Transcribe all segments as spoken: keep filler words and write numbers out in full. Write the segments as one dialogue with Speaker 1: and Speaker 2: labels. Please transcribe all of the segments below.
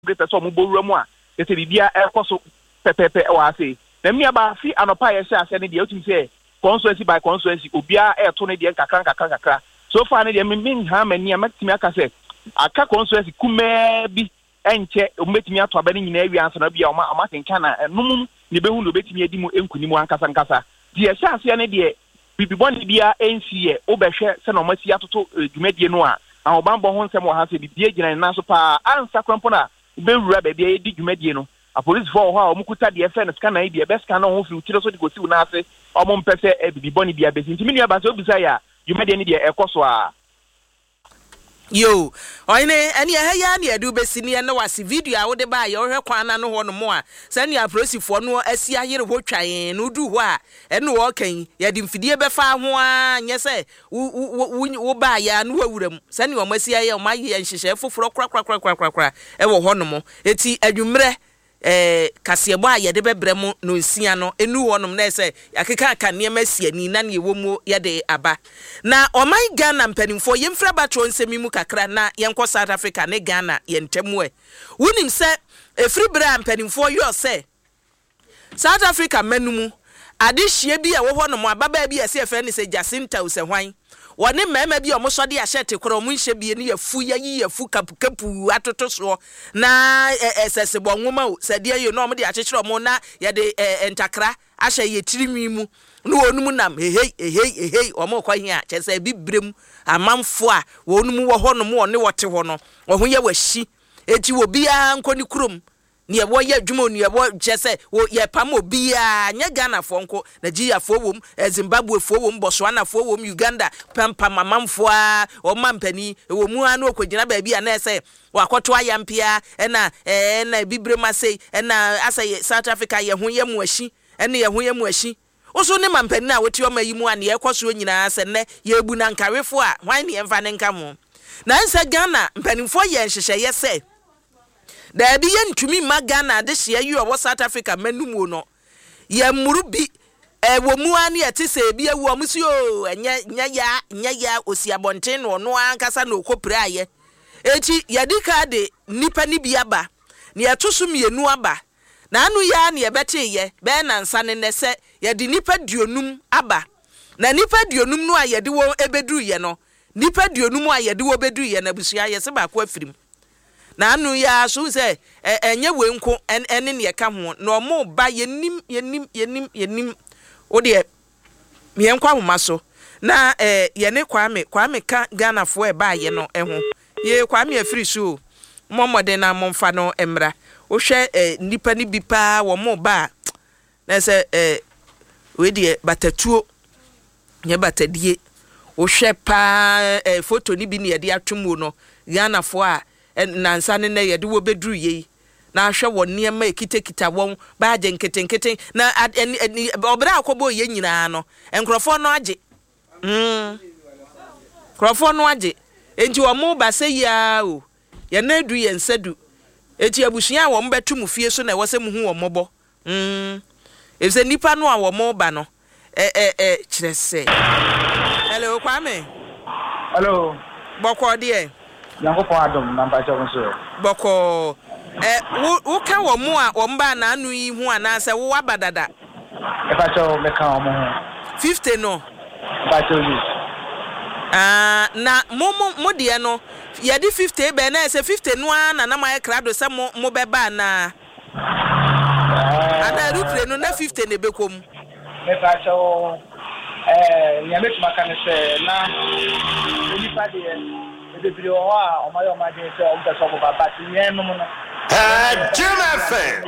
Speaker 1: greater so mo boru mu a e se bibia e koso pepepe e wa say na mi aba fi anopa ye sha ase ne de otimi say constituency by constituency obia e to ne de kakran kakran kakra so far ne de me min ha mani amatimi aka say aka constituency kuma bi enche ometimi ato aba ne nyina awi ansa na bia o ma amatenka na enum ne behu no betimi adi mu enkunimu ankasa nkasa di ye sha ase ne de bibibon bia ensie obehwe se no masi atoto dwumadie no a ahobambo ho nsem wo ha se bibie gina na so pa ansa krampo na bewura ba bia edi dwumadie no a police for ho a omukuta de efe no scan na bia best scan no ho fi utire so de gosi una ase omo mpese e bibibon bia bezi ntimi nua ba so obisa ya dwumadie ne de ekoso a
Speaker 2: yo oine eni ehe ya na edu besini na wasi video a wo de ba ye ohwe kwana no ho no mo a se ne aprosifo no asi ayere ho twan no du ho a ene wo kan ye di mfidie be fa ho a nye se wo ba ya no wawuram se ne o masi aye o ma ye nhihye foforo kra kra kra kra kra e wo ho no mo eti adwumre eh kasebo a ye de bebre mu no nsia no enu wonom na ese yakeka aka ne masiani na ne wo mu ye de aba na oman Ghana mpanimfo yemfra batro nsemimu kakra na yenko South Africa ne Ghana yentemu e wonim se efri bra mpanimfo yo se South Africa manumu ade hie bi a wo ho no mo ababa bi ese efe ne se Jacinta usehwan woni mema bi omo de ahyete koro mo nhye bi ne yafu yayi yafu kapu kapu atoto so na esesebo nwoma o sade ayo no mo de akyekere omo na ye de entakra ahye ye tirinwi mu no onum nam ehei ehei ehei omo kwa hia kyese bibrem amamfo a wonum wo ho no mo ne wote ho no wo ho ye wahyi eti wo bia nkoni kurom ne wo ye adwuma ne wo kyese wo ye pam obia nya Ghana fo nko Nigeria fo wom Zimbabwe fo wom Botswana fo wom Uganda pam pam mamamfo a o mampani wo mu anu okogina ba bia na ese wakoto ayampia ena eh na bibrema sei ena asa South Africa ye ho ye mu ahyi ena ye ho ye mu ahyi oso ne mampani na woti o mayi mu ane ye kwaso nyina ase ne ye ebu na nkarefo a hwan ne emfa ne nka mo na nsa Ghana mpanimfo ye nhyehyɛ ye se da bi ye ntumi ma Ghana de hye yi o South Africa manumu no ye muru bi e wo mu ane ye te se bi awu omsi o enya nya ya nya ya osiabonten no no ankasa na okopre aye eti ye dika de nipa ni bi aba ne ye to so mienu aba na anu ya ne ye bete ye be na nsa ne ne se ye de nipa duonum aba na nipa duonum no a ye de wo ebeduru ye no nipa duonum a ye de wo beduru ye na busua ye se ba ko afirim na anu ya so se enye we nko ene ne ka ho na omo ba yenim yenim yenim yenim o de me enkwa homa so na eh ye ne kwame kwame ka Ghana fo e ba ye no eho ye kwame afiri so momode na momfa no emra o hwe eh, nipa ni bi pa wo mo ba na se eh we de batatuo nye batadie o hwe pa eh, photo ni bi ne ye de atwemu no Ghana fo a na nsa ne na ye de wo beduru ye na hwe wo niema ekitekita won ba je nketenketen na obra akobo ye nyina no enkrofo no age mm krofo no age enti wo mo ba se ya o ye na edu ye nsadu eti abusua wo mbetu mu fie so na wo se mu hu wo mobo mm ese nipa no a wo mo ba no eh eh eh kirese hello kwame
Speaker 3: hello
Speaker 2: boko de
Speaker 3: yango po adom na mpa cho so
Speaker 2: boko eh wo ka wo mo a wo mba na anu yi hu ana se wo abadada
Speaker 3: e pa cho me ka mo
Speaker 2: fifty no
Speaker 3: pa cho yi
Speaker 2: ah na mo mo de no ye di fifty be na se fifty no na na my krado se mo mo be ba na ana rupre no na fifty ne be kom
Speaker 3: me pa cho eh ya me tuma kan se na ni pa de de bi o ha o ma yo ma de se o ta so ko ba ti yen no no
Speaker 4: eh Jimmy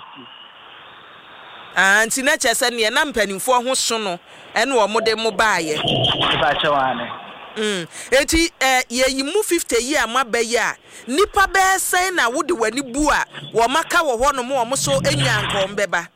Speaker 2: anti na chese ne na mpanimfo ho so no ene wo mo de mo baaye
Speaker 3: me pa cho ane
Speaker 2: mm eti eh ye yimu fifty yi amaba yi a nipa be sen na wo de wani bu a wo maka wo ho no mo mo so enya nkom beba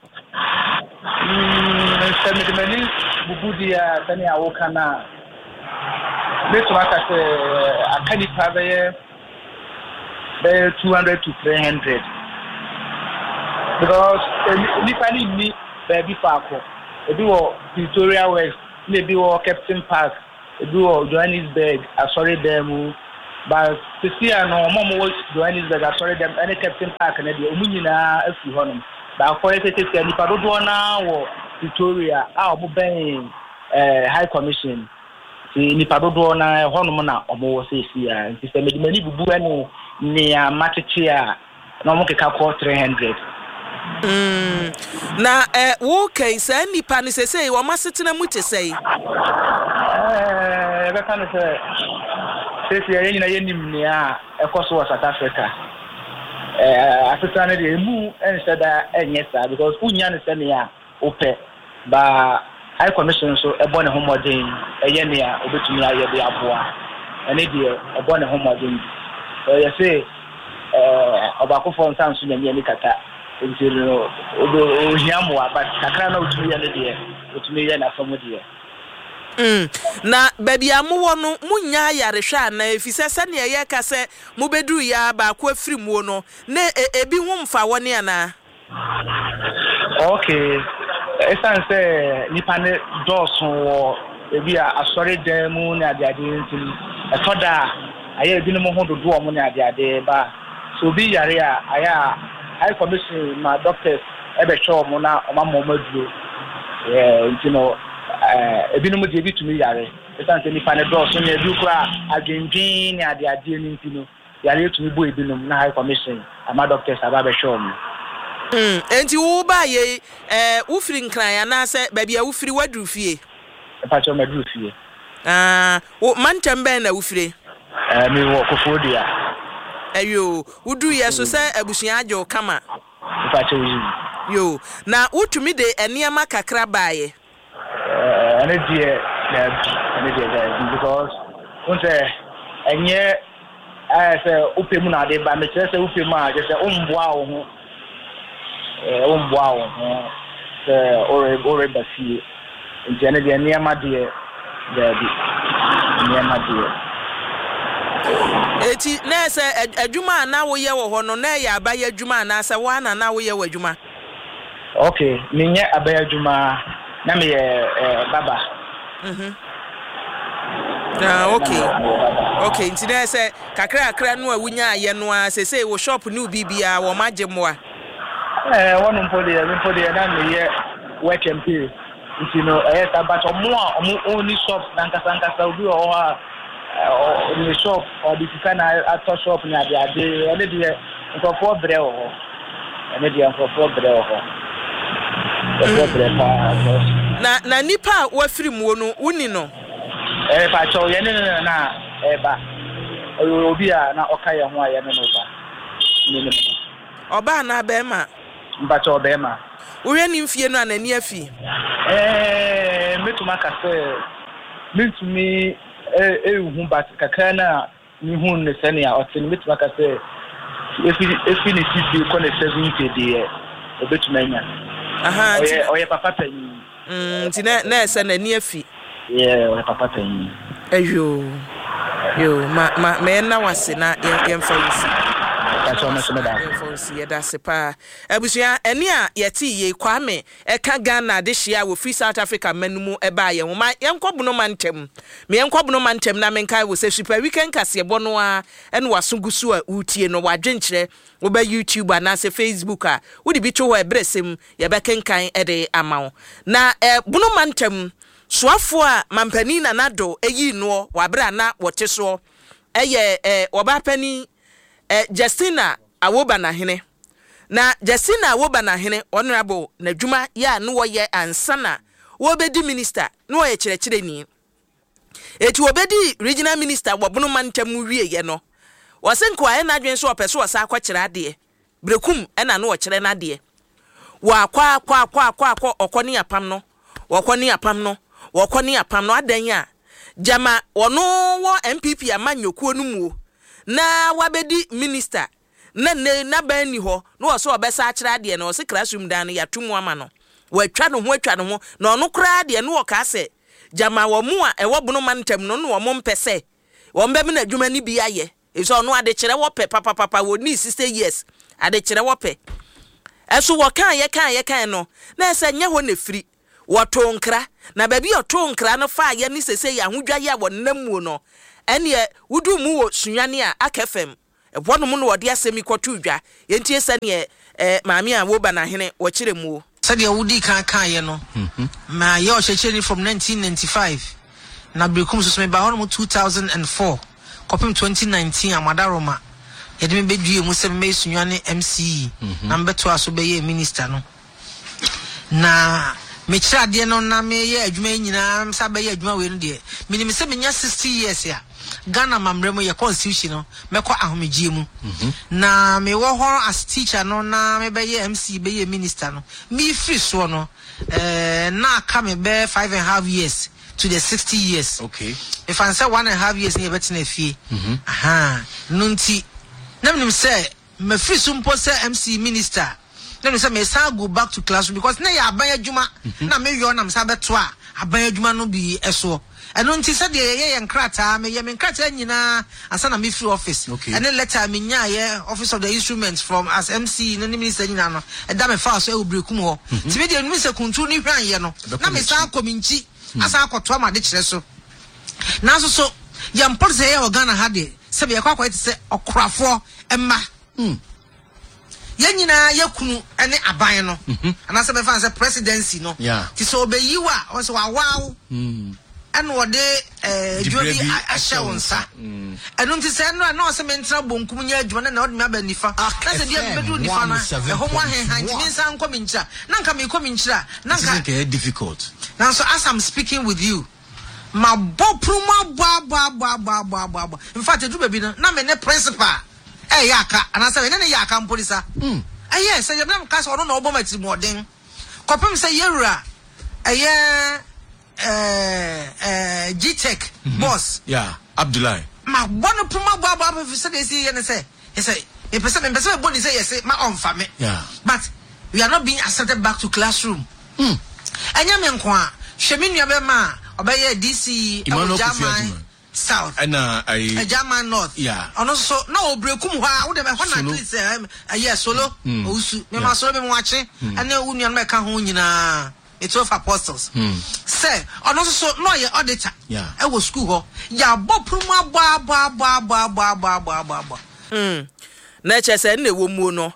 Speaker 3: mm se me de mani bubu dia tani awo kana me to aka se akani pa be be two hundred to three hundred because nipa ni ni baby park ebi wo Victoria West, ebi wo Captain Park, ebi wo Johannesburg, asori demu, but to see an almost Johannesburg, I saw them any Captain Park and the Omunina, a few honum. But for it, it's a Nipadona or Victoria, our Bubane High Commission. The Nipadona, Honumana, or more says here, and Sister Medimani Bubuano near Matichia, no more call three hundred.
Speaker 2: Mm. Na eh okay say nipa ni say wo masetena mu te say
Speaker 3: eh be kan say say say yin na yenim ni a ekoso South Africa eh asesa na de mu ense da enye sa because unya ne se ne a ope ba high commission so ebo ne homodin eye ne a obetumi aye de aboa ene de ebo ne homodin so you say eh obako for nsanso na ni kata Entiro odo ohiamwa but kakra na utumi ya ne de utumi ya na famu de
Speaker 2: mm na baby amuwo no munya yarehwa na efise se ne ye ka se mubeduru ya ba ko afiri mu no na ebi hu mfa woni ana
Speaker 3: okay esan se nipa ne dosun wo ebi a asore dan mu na ade ade ntin etoda aye ebi no ho dodo o mu na ade ade ba so bi yare a aya I commission my doctors ebe show mo na o ma mo maduro eh you know eh ebi no mo de bi tumi yare e san se ni fa ne do so na ebi kura agendin ni ade ade ni ntino yare tumi bo ebi no na high commission my doctors aba be show mo
Speaker 2: mm enti wo ba ye eh wo firi nkran ya na se ba bia wo firi waduru fie
Speaker 3: e pa cho maduru fie
Speaker 2: ah wo mantem ben na wo firi
Speaker 3: eh mi wo Kofodia
Speaker 2: ayo wudu yeso se abusuan ajo kama
Speaker 3: ipache wuyi
Speaker 2: yo na utumi de eniema kakra baaye
Speaker 3: eh ene die na ene die da because unse enye eh se upemu na de ba me se upemu a je se umboa wo ho eh umboa wo ho se ore ore basi nti ene die eniema de da di eniema de
Speaker 2: eti na se adwuma na wo ye wo ho no na ya aba ye adwuma na se wa na na wo ye wo adwuma
Speaker 3: okay minye aba ye adwuma na me eh baba
Speaker 2: mhm ah okay okay nti na se kakra kakra no awunya ye no a se se wo shop ni bibia wo magye moa
Speaker 3: eh wonu mpode ye mpode ye na me ye work and pay nti no eh tabato mo a omo only shop na nkasa nkasa obi o ha in the shop or the kind of shop near the day, and the for brew, and the for brew.
Speaker 2: Na na nipa wa firi mu no uni no
Speaker 3: eh pa cho ye ne na eh ba obi a na okaya ho aye ne no ba ni ne
Speaker 2: oba na be ma
Speaker 3: mba cho be ma
Speaker 2: wo ni mfie no anani afi
Speaker 3: eh metuma ka se metumi eh eh hu ba kakra na ni hu ne sene a otin metuma ka se efi efi ni sisi ko ne seventy de obetuma nya
Speaker 2: aha
Speaker 3: oye oye papa tani
Speaker 2: mm ti na na ese na ni afi
Speaker 3: yeah oye papa tani
Speaker 2: ayo yo ma ma me na wase na yen fa yisi
Speaker 3: acho ma shema da
Speaker 2: for si da sepa abusua eni a yeti ye Kwame e ka Ghana de hia wo free South Africa manumu e ba ye homa yen kwabunu mantem me yen kwabunu mantem na menkai wo se super weekend kase bono a ene wasungusu a utie no wadwenkyere wo ba YouTube na se Facebook a wo di bi to ho e bresem ye be kenkan e de amawo na e bunu mantem soafo a mampani na nado eyi no wabra na wote so eye eh obapani eh Justina Awoba na hene na Justina Awoba na hene honorable na dwuma ya no woye ansana wo bedi minister no ye kirekire ni eti wo bedi regional minister wobono mantam wie ye no wosenko aye na adwen so opeso osa akwa ade brekum ena no wo kire na ade wa akwa akwa akwa akwa akwa okoni apam no wokoni apam no wokoni apam no adan a jama wono wo M P P amanyokuo no mu na wabedi minister na ne na bani ho no wo so obesa akira ade na wo se classroom dan ya tumu ama no watwa no ho atwa no ho na ono kra ade no wo ka se jama wo mu a ewo bunu mantem no no wo mo mpese wo mbem na adwuma ni bi aye e so no ade kire wo pe papa papa wo ni sixty years ade kire wo pe eso wo kan ye kan ye kan no na ese nye ho na firi wo to nkra na ba bi o to nkra no fa ye ni sese ya hodwa ye wo namu no ene wudu mu wo sunwane a akefem ebono mu no wode asemi kwotu dwa yentie sane eh maami a wo ba na hene wo kire mu
Speaker 5: said ya wudi kan kan ye no ma ye o checheni from nineteen ninety-five na brekum so me ba hono two thousand four kopim twenty nineteen amada roma ye de me bedue mu se me sunwane M C E na mbeto aso be ye minister no na me kira de no na me ye adwuma nyina sa be ye adwuma we no de minim se menya sixty years ya Ghana mamremo ye constitution no meko ahomegie mu na me wo ho as teacher no na me be ye M C be ye minister no me free so no eh na ka me be five and a half years to the sixty years.
Speaker 6: Okay,
Speaker 5: if I say one and a half years near betina fie aha nunti na me say me free so mpo say M C minister na me say me say go back to classroom because na ya aban adwuma na me yo na me say beto a aban adwuma no bi eso eno nti say de ye ye nkrata me ye me nkrata nyina asa na me free office and then letter me nya ye office of the instruments from as M C no minister nyina no e da me fa so e obrekum ho ti me de no me say kuntu ni hwan ye no na me say akominchi asa akoto amade kire so na so so ye mpor say ye organa ha de se be yakwa kwete se okorafo emma mm ye nyina yakunu ene aban no ana se be fa say presidency no ti so obeyiwa o se wa wow mm and what they eh Jody Ashawonsa. And don't say no no se mentra bonkum nya adwuma na odme aba nifa. Na se dia bedu nifa na e ho mo hen han mi san kominchira. Na nka me kominchira. Na nka
Speaker 6: difficult.
Speaker 5: Now so as I'm speaking with you, my bopruma ba ba ba ba ba ba ba. In fact, do baby na me ne principal. Eh yaka, and say ne ne yaka police. Mm. Eh yes, say dem ka so no obo mati modern. Kopem say yewura. Eh Uh, uh, G-Tech mm-hmm. boss.
Speaker 6: Yeah, Abdullah.
Speaker 5: Ma one puma baba if say they see and say he say a person and person body say yes my own family.
Speaker 6: Yeah.
Speaker 5: But we are not being accepted back to classroom. Mm. Enya me nkwa hwemi nua be ma obeye D C German South.
Speaker 6: And uh, I
Speaker 5: German North.
Speaker 6: Yeah.
Speaker 5: Ono so na obrekum ha wo de me hona at least eh yes solo osu me ma solo be mo ache and na unu me ka ho nyina. It's of apostles. Hmm. Say, on also no your auditor.
Speaker 6: Yeah.
Speaker 5: I was school ho. Ya bo pruma ba ba ba ba ba ba ba ba ba.
Speaker 2: Hmm. Na che se na wo mu no.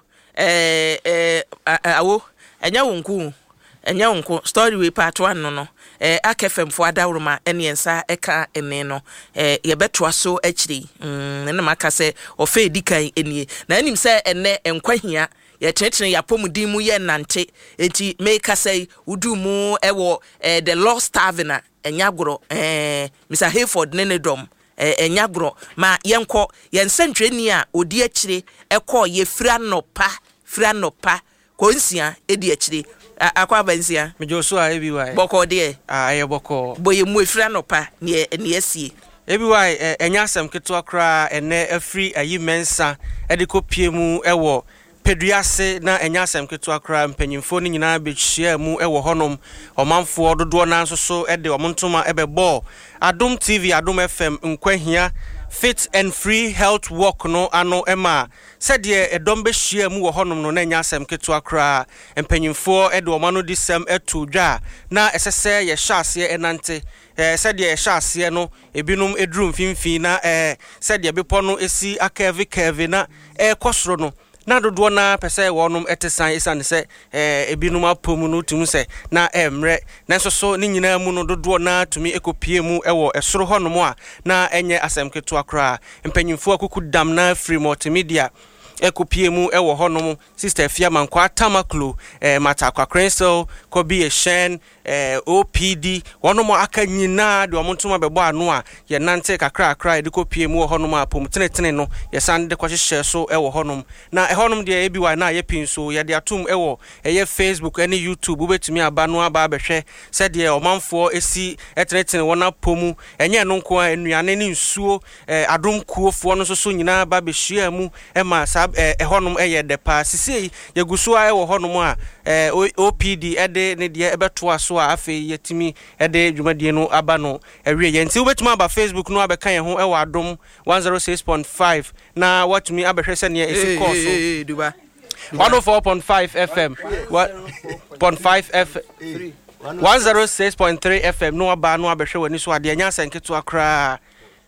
Speaker 2: Eh eh awo enya wonku. Enya wonku story we part one no no. Eh akefem fo adawroma ene ensa eka ene no. Eh ye betwa so akiri. Mm na maka se ofe edikan enie. Na anim se ene enkwahia ye tetre ya pomudin mu ye nante enti make say udu mu ewo eh, the lost tavern enyagro eh Mister Hayford Nenedom eh enyagro ma yenko yensentweni a odi akire ekọ ye fira nopa fira nopa konsia edi akire akwa bansia
Speaker 7: mejoso a ebi wai
Speaker 2: boko de
Speaker 7: ah ye boko
Speaker 2: boye mu fira nopa ne ne asie
Speaker 7: ebi wai enya asem keto akra ene afri ayi mensa edikopie mu ewo Peduase na enyasem ketu akra mpanyimfo ni nyina behia mu ewo honom omanfo dodo na nso so ede omontoma ebebo Adom T V Adom F M nkwahia fit and free health walk no ano ema said ye edom behia mu wo honom no na enyasem ketu akra mpanyimfo ede omano disem etu dwa na esese ye hyase enante eh said ye hyase no ebinum edrum finfin na eh said ye bepo no esi akavi kavi na eh kosoro no na dodo na pese wonum etesan isan se eh ebinum apomu no tumu se na emre na so so ni nyina mu no dodo na tumi ekopie mu ewo esoro honom a na enye asem keto akra mpanyimfo akuku dam na free multimedia ekopie mu ewo honom sister Fia Mankwa Tamaklo eh matakwa Crensel Kobi Eshen eh O P D wonom aka nyina de omontoma bebo ano a ye nante kakra akra de kopie mu honom apom tenetene no ye san de kwahye so ewo honom na e honom de ebi wa na ye pinso ye de atum ewo eye Facebook ene YouTube ubetumi aba no aba behwe se de omanfo esi etenetene wona pomu enye no nko anuane ne nsuo eh adomkuofo no so so nyina ba behia mu e ma eh honom eye de pa sisi ye guso a ewo honom a eh O P D ede ne de ebeto aso a afi yetimi ede dwumadie no aba no ewie ye nti ubetuma aba Facebook no abeka ye ho ewo Adom one oh six point five na watumi abehwe se ne esi course
Speaker 2: eh duba
Speaker 7: one oh four point five F M what point five F one oh six point three F M no aba no abehwe wani so ade anya sanketo akra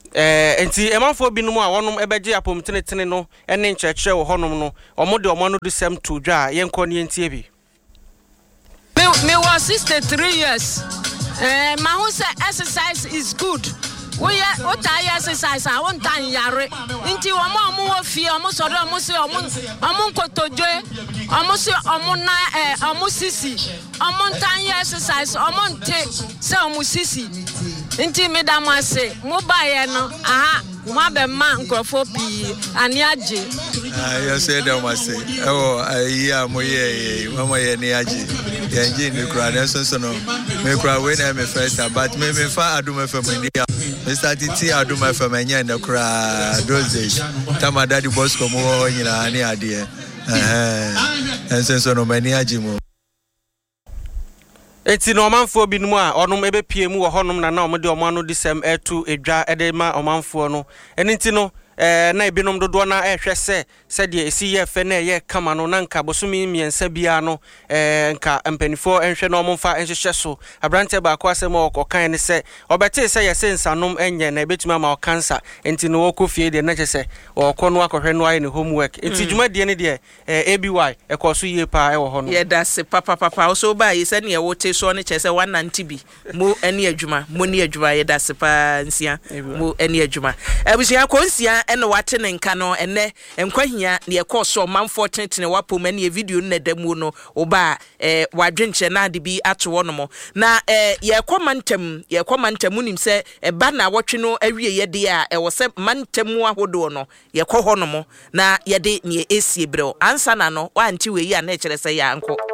Speaker 7: eh enti emanfo binom a wonom ebeje apomtenetene no ene nkyerɛkyerɛ wo honom no omo de omo no de sem to dwa yenko ne entie bi
Speaker 6: me me was sixty-three years eh my who say exercise is good we what I exercise I want time yare nti wo mo mo wo fie omo so do omo se omo omo nkotoje omo se omo na eh omo sisi omo time exercise omo nte se omo sisi nti me da mo ase mo ba ye no aha mo be ma nkrofo pi ani age
Speaker 8: ah you say da mo ase e wo ayi mo ye mo ye ni age ye nji ni kura na so so no me kura we na me first but me me fa adum fm ni Mister Titi adum fm nya na kura those days tama daddy boss ko mo nyina ani ade eh en so so no mani age mo
Speaker 7: eti no omanfo binom a onom ebe pie mu wo honom na na omde omano disem etu edwa edema omanfo no enti no eh na ebinom dodo na ehwe se se de esi ye fe na ye kama no na nka bosumi miensa bia no eh nka empanifo enhwe na omfa enhyehyɛ so abrante ba kwa asem okokan ne se obete se ye sensanom enye na ebetuma ma cancer enti no okofie de na kyese okɔ no akɔhwɛ no ayi ne homework enti dwuma de ne de eh A B Y ekoso yie pa e wo ho no
Speaker 2: ye da se papa papa so ba yi se ne ye wote so ne kyese one ninety bi mo ene adwuma mo ne adwuma ye da se pa nsia mo ene adwuma abusia konsia ene wate ne nka no ene enkwahia ne ekoso manfo tentene wapom ene video ne damu no oba eh wadwenche na de bi ato wono mo na eh ye komantem ye komantem nim se eba na wotwe no awie ye de a e wo se mantem ahodo no ye kɔ hɔ no mo na ye de ne esie brɛ ansa na no wanti we yi a na kyerɛ se ya anko